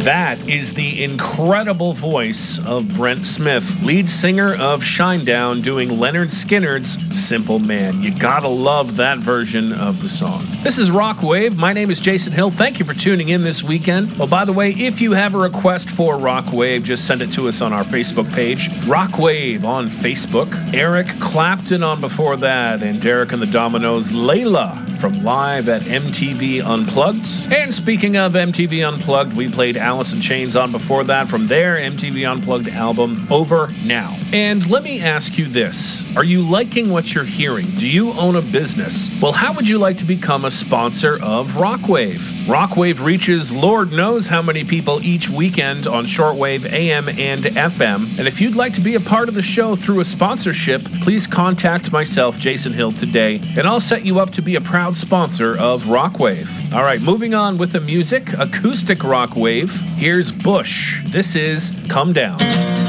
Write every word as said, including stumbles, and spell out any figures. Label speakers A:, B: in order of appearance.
A: That is the incredible voice of Brent Smith, lead singer of Shinedown, doing Lynyrd Skynyrd's Simple Man. You gotta love that version of the song. This is Rockwave. My name is Jason Hill. Thank you for tuning in this weekend. Well, by the way, if you have a request for Rockwave, just send it to us on our Facebook page, Rockwave on Facebook. Eric Clapton on before that, and Derek and the Dominoes, Layla from Live at M T V Unplugged. And speaking of M T V Unplugged, we played Alice in Chains on before that from their M T V Unplugged album, Over Now. And let me ask you this. Are you liking what you're hearing? Do you own a business? Well, how would you like to become a sponsor of Rockwave? Rockwave reaches Lord knows how many people each weekend on shortwave A M and F M. And if you'd like to be a part of the show through a sponsorship, please contact myself, Jason Hill, today, and I'll set you up to be a proud sponsor of Rockwave. All right, moving on with the music, acoustic rock wave. Here's Bush. This is Come Down.